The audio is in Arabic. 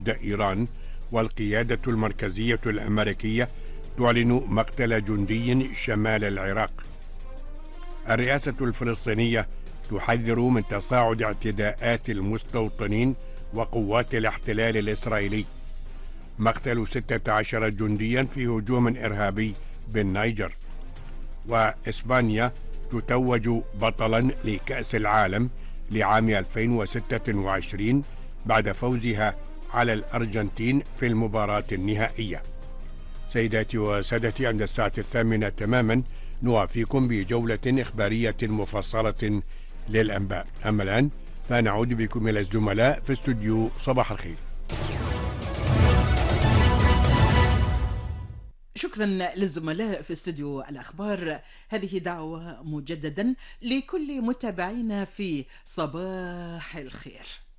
إيران والقيادة المركزية الأمريكية تعلن مقتل جندي شمال العراق. الرئاسة الفلسطينية تحذر من تصاعد اعتداءات المستوطنين وقوات الاحتلال الإسرائيلي. مقتل 16 جنديا في هجوم إرهابي بالنيجر. وإسبانيا تتوج بطلا لكأس العالم لعام 2026 بعد فوزها على الأرجنتين في المباراة النهائية. سيداتي وسادتي، عند الساعة 8 تماما نوافيكم بجولة إخبارية مفصلة للأنباء. أما الآن فنعود بكم إلى الزملاء في استوديو صباح الخير. شكرا للزملاء في استوديو الأخبار. هذه دعوة مجددا لكل متابعينا في صباح الخير.